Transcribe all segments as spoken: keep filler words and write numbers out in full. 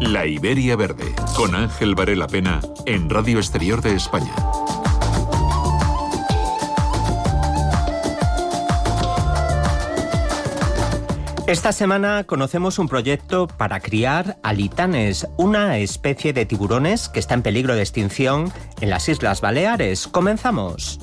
La Iberia Verde, con Ángel Varela Pena, en Radio Exterior de España. Esta semana conocemos un proyecto para criar alitanes, una especie de tiburones que está en peligro de extinción en las Islas Baleares. ¡Comenzamos!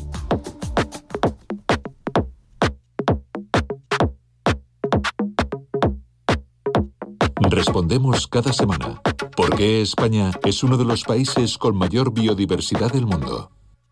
Respondemos cada semana. ¿Por qué España es uno de los países con mayor biodiversidad del mundo?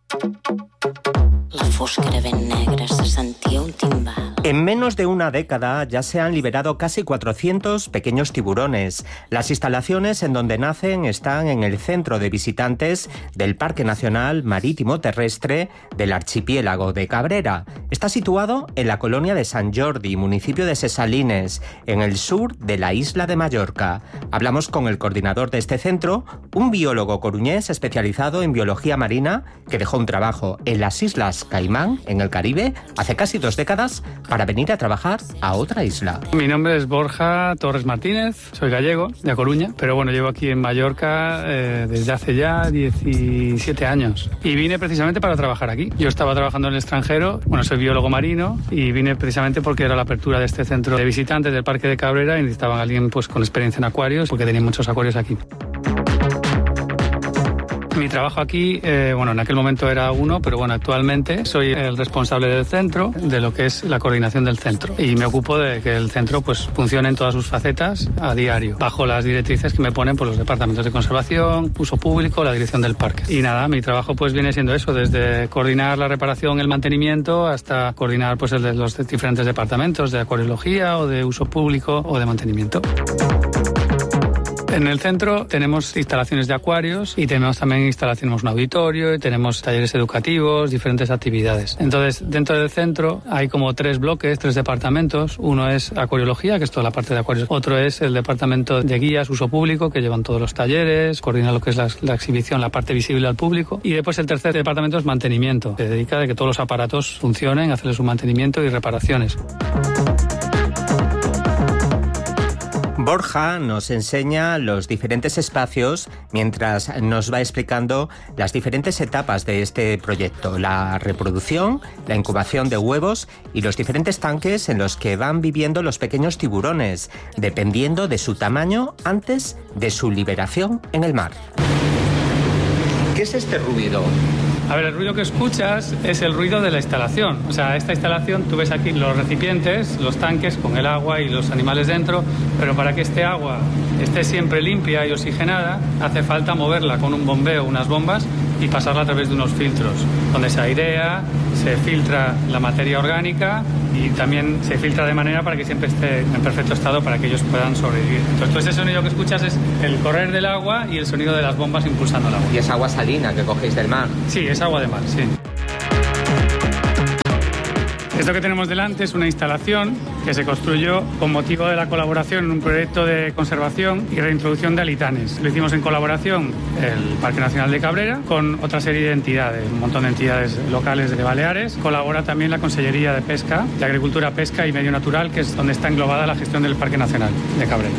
La fosca era ben negra, se sentia un timbal. En menos de una década ya se han liberado casi cuatrocientos pequeños tiburones. Las instalaciones en donde nacen están en el centro de visitantes del Parque Nacional Marítimo Terrestre del Archipiélago de Cabrera. Está situado en la colonia de Sant Jordi, municipio de Ses Salines, en el sur de la isla de Mallorca. Hablamos con el coordinador de este centro, un biólogo coruñés especializado en biología marina que dejó un trabajo en las Islas Caimán, en el Caribe, hace casi dos décadas, para venir a trabajar a otra isla. Mi nombre es Borja Torres Martínez, soy gallego, de A Coruña, pero bueno, llevo aquí en Mallorca eh, desde hace ya diecisiete años y vine precisamente para trabajar aquí. Yo estaba trabajando en el extranjero, bueno, soy biólogo marino y vine precisamente porque era la apertura de este centro de visitantes del Parque de Cabrera y necesitaban a alguien pues con experiencia en acuarios porque tenían muchos acuarios aquí. Mi trabajo aquí, eh, bueno, en aquel momento era uno, pero bueno, actualmente soy el responsable del centro, de lo que es la coordinación del centro. Y me ocupo de que el centro pues funcione en todas sus facetas a diario, bajo las directrices que me ponen por los departamentos de conservación, uso público, la dirección del parque. Y nada, mi trabajo pues viene siendo eso, desde coordinar la reparación, el mantenimiento, hasta coordinar pues el de los diferentes departamentos de acuariología o de uso público o de mantenimiento. En el centro tenemos instalaciones de acuarios y tenemos también instalaciones, un auditorio y tenemos talleres educativos, diferentes actividades. Entonces, dentro del centro hay como tres bloques, tres departamentos. Uno es acuariología, que es toda la parte de acuarios. Otro es el departamento de guías, uso público, que llevan todos los talleres, coordina lo que es la, la exhibición, la parte visible al público. Y después el tercer departamento es mantenimiento, que se dedica a que todos los aparatos funcionen, a hacerles su mantenimiento y reparaciones. Borja nos enseña los diferentes espacios mientras nos va explicando las diferentes etapas de este proyecto, la reproducción, la incubación de huevos y los diferentes tanques en los que van viviendo los pequeños tiburones, dependiendo de su tamaño antes de su liberación en el mar. ¿Qué es este ruido? A ver, el ruido que escuchas es el ruido de la instalación. O sea, esta instalación, tú ves aquí los recipientes, los tanques con el agua y los animales dentro, pero para que este agua esté siempre limpia y oxigenada, hace falta moverla con un bombeo, unas bombas, y pasarla a través de unos filtros, donde se airea, se filtra la materia orgánica y también se filtra de manera para que siempre esté en perfecto estado para que ellos puedan sobrevivir. Entonces, todo ese sonido que escuchas es el correr del agua y el sonido de las bombas impulsando el agua. ¿Y es agua salina que cogéis del mar? Sí, es agua de mar, sí. Esto que tenemos delante es una instalación que se construyó con motivo de la colaboración en un proyecto de conservación y reintroducción de alitanes. Lo hicimos en colaboración el Parque Nacional de Cabrera con otra serie de entidades, un montón de entidades locales de Baleares. Colabora también la Consellería de Pesca, de Agricultura, Pesca y Medio Natural, que es donde está englobada la gestión del Parque Nacional de Cabrera.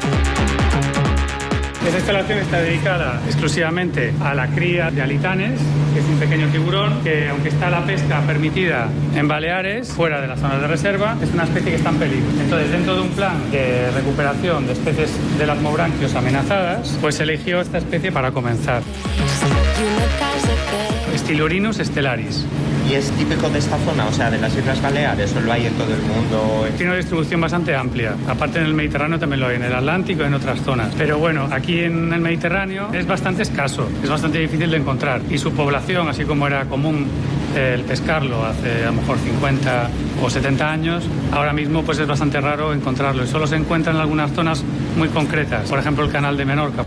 Esta instalación está dedicada exclusivamente a la cría de alitanes, que es un pequeño tiburón que, aunque está la pesca permitida en Baleares, fuera de las zonas de reserva, es una especie que está en peligro. Entonces, dentro de un plan de recuperación de especies de lasmobranquios amenazadas, pues se eligió esta especie para comenzar. Stylurinus stellaris. ¿Y es típico de esta zona, o sea, de las Islas Baleares, o lo hay en todo el mundo? Tiene una distribución bastante amplia. Aparte en el Mediterráneo también lo hay, en el Atlántico y en otras zonas. Pero bueno, aquí en el Mediterráneo es bastante escaso, es bastante difícil de encontrar. Y su población, así como era común el pescarlo hace a lo mejor cincuenta o setenta años, ahora mismo pues es bastante raro encontrarlo. Y solo se encuentra en algunas zonas muy concretas, por ejemplo el Canal de Menorca.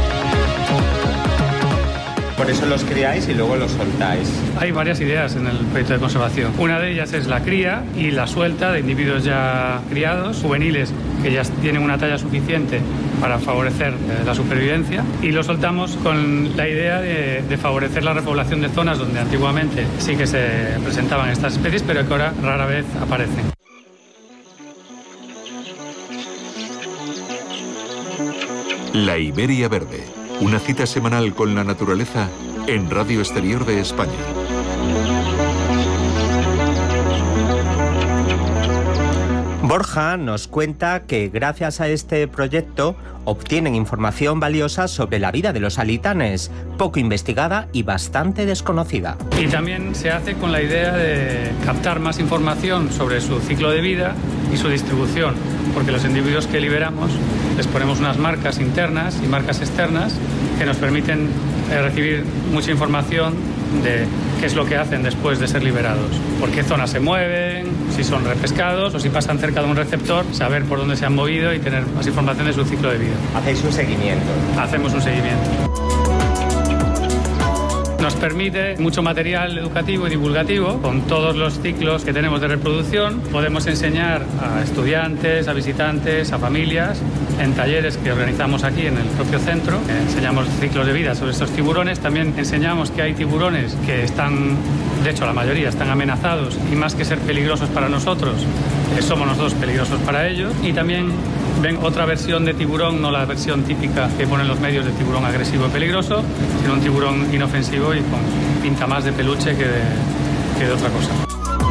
Por eso los criáis y luego los soltáis. Hay varias ideas en el proyecto de conservación. Una de ellas es la cría y la suelta de individuos ya criados, juveniles, que ya tienen una talla suficiente para favorecer eh, la supervivencia. Y lo soltamos con la idea de, de favorecer la repoblación de zonas donde antiguamente sí que se presentaban estas especies, pero que ahora rara vez aparecen. La Iberia Verde, una cita semanal con la naturaleza en Radio Exterior de España. Borja nos cuenta que gracias a este proyecto obtienen información valiosa sobre la vida de los alitanes, poco investigada y bastante desconocida. Y también se hace con la idea de captar más información sobre su ciclo de vida y su distribución, porque los individuos que liberamos les ponemos unas marcas internas y marcas externas que nos permiten eh, recibir mucha información de qué es lo que hacen después de ser liberados, por qué zonas se mueven, si son repescados o si pasan cerca de un receptor, saber por dónde se han movido y tener más información de su ciclo de vida. ¿Hacéis un seguimiento? Hacemos un seguimiento. Nos permite mucho material educativo y divulgativo con todos los ciclos que tenemos de reproducción. Podemos enseñar a estudiantes, a visitantes, a familias en talleres que organizamos aquí en el propio centro. Enseñamos ciclos de vida sobre estos tiburones. También enseñamos que hay tiburones que están, de hecho la mayoría están amenazados y más que ser peligrosos para nosotros, eh, somos nosotros peligrosos para ellos. Y también ven otra versión de tiburón, no la versión típica que ponen los medios de tiburón agresivo y peligroso, sino un tiburón inofensivo y con pinta más de peluche que de, que de otra cosa.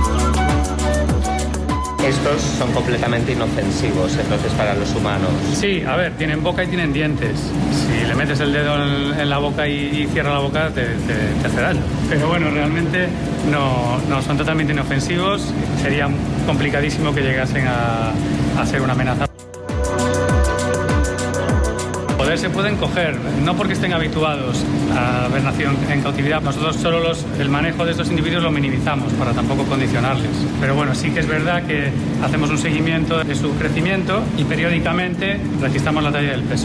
Estos son completamente inofensivos, entonces, para los humanos. Sí, a ver, tienen boca y tienen dientes. Si le metes el dedo en, en la boca y, y cierras la boca, te, te, te hace daño. Pero bueno, realmente no, no son totalmente inofensivos. Sería complicadísimo que llegasen a, a ser una amenaza. Poder se pueden coger, no porque estén habituados a haber nacido en cautividad. Nosotros solo los, el manejo de estos individuos lo minimizamos para tampoco condicionarles. Pero bueno, sí que es verdad que hacemos un seguimiento de su crecimiento y periódicamente registramos la talla del peso.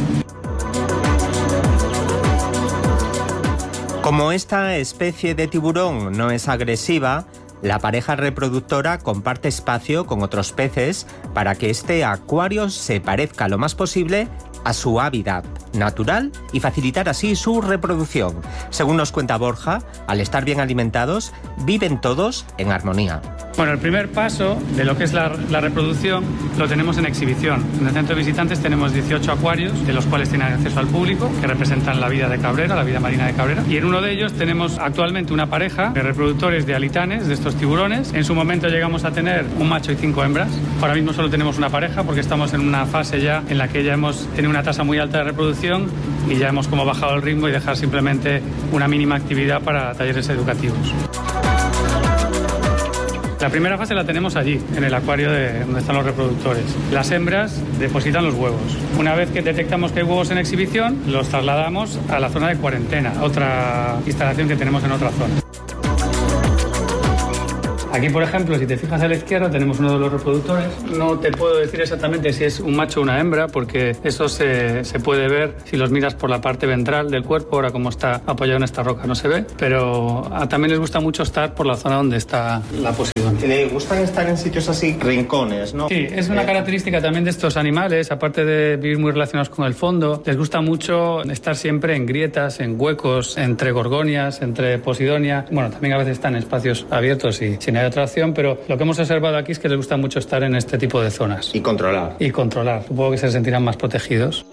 Como esta especie de tiburón no es agresiva, la pareja reproductora comparte espacio con otros peces para que este acuario se parezca lo más posible a su hábitat natural y facilitar así su reproducción. Según nos cuenta Borja, al estar bien alimentados, viven todos en armonía. Bueno, el primer paso de lo que es la, la reproducción lo tenemos en exhibición. En el centro de visitantes tenemos dieciocho acuarios, de los cuales tienen acceso al público, que representan la vida de Cabrera, la vida marina de Cabrera. Y en uno de ellos tenemos actualmente una pareja de reproductores de alitanes, de estos tiburones. En su momento llegamos a tener un macho y cinco hembras. Ahora mismo solo tenemos una pareja porque estamos en una fase ya en la que ya hemos tenido una tasa muy alta de reproducción y ya hemos como bajado el ritmo y dejar simplemente una mínima actividad para talleres educativos. La primera fase la tenemos allí, en el acuario de donde están los reproductores. Las hembras depositan los huevos. Una vez que detectamos que hay huevos en exhibición, los trasladamos a la zona de cuarentena, otra instalación que tenemos en otra zona. Aquí, por ejemplo, si te fijas a la izquierda, tenemos uno de los reproductores. No te puedo decir exactamente si es un macho o una hembra, porque eso se, se puede ver si los miras por la parte ventral del cuerpo. Ahora, como está apoyado en esta roca, no se ve. Pero a, también les gusta mucho estar por la zona donde está la Poseidón. Le gustan estar en sitios así, rincones, ¿no? Sí, es una característica también de estos animales, aparte de vivir muy relacionados con el fondo. Les gusta mucho estar siempre en grietas, en huecos, entre gorgonias, entre Posidonia. Bueno, también a veces están en espacios abiertos y sin atracción, pero lo que hemos observado aquí es que les gusta mucho estar en este tipo de zonas. Y controlar. Y controlar. Supongo que se sentirán más protegidos.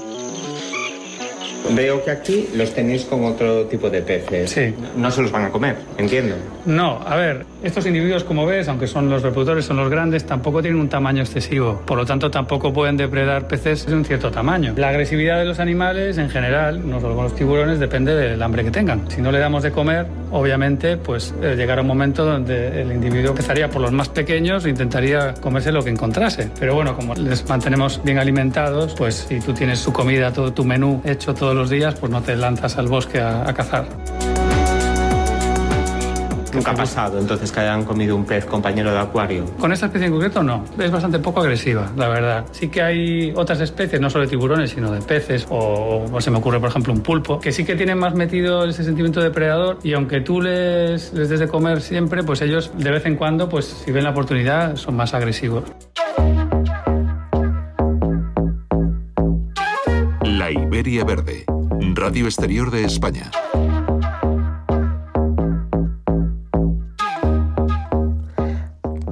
Veo que aquí los tenéis con otro tipo de peces. Sí. No se los van a comer, entiendo. No, a ver, estos individuos, como ves, aunque son los reproductores, son los grandes, tampoco tienen un tamaño excesivo. Por lo tanto, tampoco pueden depredar peces de un cierto tamaño. La agresividad de los animales, en general, no solo con los tiburones, depende del hambre que tengan. Si no le damos de comer, obviamente, pues eh, llegará un momento donde el individuo empezaría por los más pequeños e intentaría comerse lo que encontrase. Pero bueno, como les mantenemos bien alimentados, pues si tú tienes su comida, todo tu menú hecho todos los días, pues no te lanzas al bosque a, a cazar. Nunca ha pasado, entonces, que hayan comido un pez compañero de acuario. Con esta especie en concreto no, es bastante poco agresiva, la verdad. Sí que hay otras especies, no solo de tiburones, sino de peces, o, o se me ocurre, por ejemplo, un pulpo, que sí que tienen más metido ese sentimiento de depredador, y aunque tú les, les des de comer siempre, pues ellos de vez en cuando, pues si ven la oportunidad, son más agresivos. La Iberia Verde, Radio Exterior de España.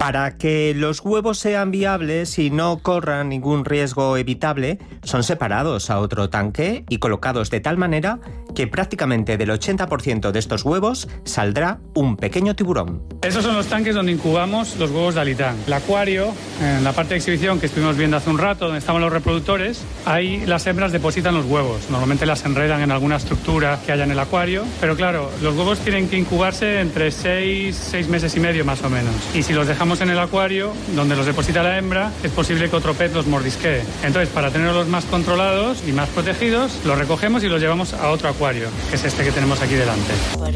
Para que los huevos sean viables y no corran ningún riesgo evitable, son separados a otro tanque y colocados de tal manera que prácticamente del ochenta por ciento de estos huevos saldrá un pequeño tiburón. Esos son los tanques donde incubamos los huevos de alitán. El acuario, en la parte de exhibición que estuvimos viendo hace un rato, donde estaban los reproductores, ahí las hembras depositan los huevos. Normalmente las enredan en alguna estructura que haya en el acuario, pero claro, los huevos tienen que incubarse entre seis, seis meses y medio más o menos. Y si los dejamos en el acuario, donde los deposita la hembra, es posible que otro pez los mordisquee. Entonces, para tenerlos más controlados y más protegidos, los recogemos y los llevamos a otro acuario, que es este que tenemos aquí delante.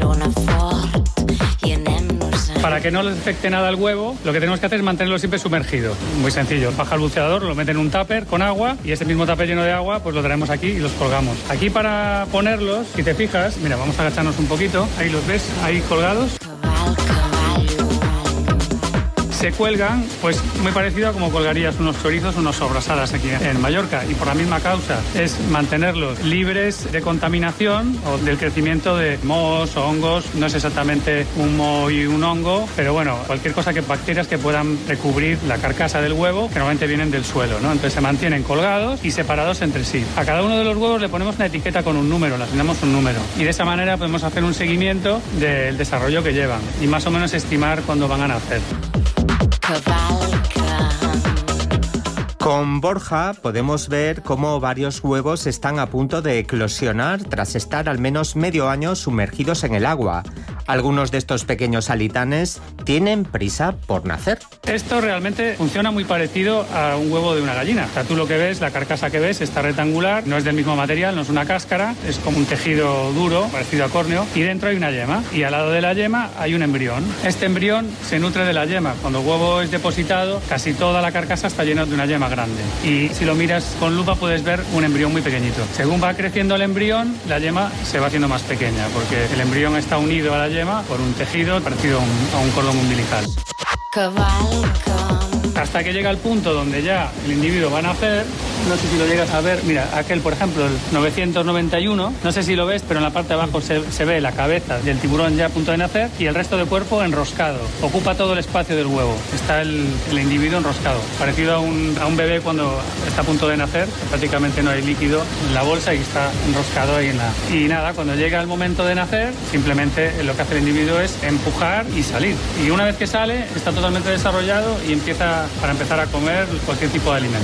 Para que no les afecte nada al huevo, lo que tenemos que hacer es mantenerlo siempre sumergido. Muy sencillo, baja el buceador, lo mete en un tupper con agua y ese mismo tupper lleno de agua pues lo traemos aquí y los colgamos. Aquí para ponerlos, si te fijas, mira, vamos a agacharnos un poquito, ahí los ves, ahí colgados. Se cuelgan, pues muy parecido a como colgarías unos chorizos o unas sobrasadas aquí en Mallorca, y por la misma causa es mantenerlos libres de contaminación o del crecimiento de mohos o hongos. No es exactamente un moho y un hongo, pero bueno, cualquier cosa que bacterias que puedan recubrir la carcasa del huevo, que normalmente vienen del suelo, ¿no? Entonces se mantienen colgados y separados entre sí. A cada uno de los huevos le ponemos una etiqueta con un número, le asignamos un número, y de esa manera podemos hacer un seguimiento del desarrollo que llevan y más o menos estimar cuándo van a nacer. Con Borja podemos ver cómo varios huevos están a punto de eclosionar tras estar al menos medio año sumergidos en el agua. Algunos de estos pequeños alitanes tienen prisa por nacer. Esto realmente funciona muy parecido a un huevo de una gallina. O sea, tú lo que ves, la carcasa que ves, está rectangular, no es del mismo material, no es una cáscara, es como un tejido duro, parecido a córneo, y dentro hay una yema, y al lado de la yema hay un embrión. Este embrión se nutre de la yema. Cuando el huevo es depositado, casi toda la carcasa está llena de una yema grande. Y si lo miras con lupa puedes ver un embrión muy pequeñito. Según va creciendo el embrión, la yema se va haciendo más pequeña, porque el embrión está unido a la yema por un tejido parecido a un, a un cordón umbilical. Hasta que llega el punto donde ya el individuo va a nacer. No sé si lo llegas a ver, mira, aquel por ejemplo, el novecientos noventa y uno, no sé si lo ves, pero en la parte de abajo se, se ve la cabeza del tiburón ya a punto de nacer y el resto del cuerpo enroscado, ocupa todo el espacio del huevo, está el, el individuo enroscado, parecido a un, a un bebé cuando está a punto de nacer, prácticamente no hay líquido en la bolsa y está enroscado ahí en la... Y nada, cuando llega el momento de nacer, simplemente lo que hace el individuo es empujar y salir, y una vez que sale está totalmente desarrollado y empieza para empezar a comer cualquier tipo de alimento.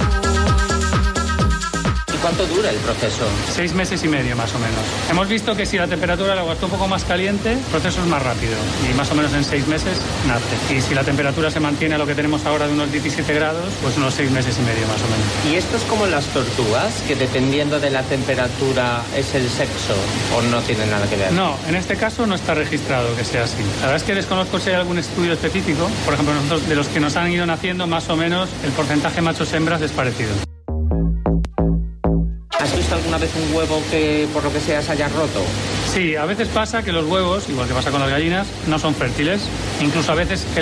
¿Cuánto dura el proceso? Seis meses y medio más o menos. Hemos visto que si la temperatura del agua está un poco más caliente, el proceso es más rápido y más o menos en seis meses nace. Y si la temperatura se mantiene a lo que tenemos ahora de unos diecisiete grados, pues unos seis meses y medio más o menos. ¿Y esto es como las tortugas, que dependiendo de la temperatura es el sexo o no tiene nada que ver? No, en este caso no está registrado que sea así. La verdad es que desconozco si hay algún estudio específico. Por ejemplo, nosotros de los que nos han ido naciendo, más o menos el porcentaje machos-hembras es parecido. ¿Has visto alguna vez un huevo que por lo que sea se haya roto? Sí, a veces pasa que los huevos, igual que pasa con las gallinas, no son fértiles. Incluso a veces que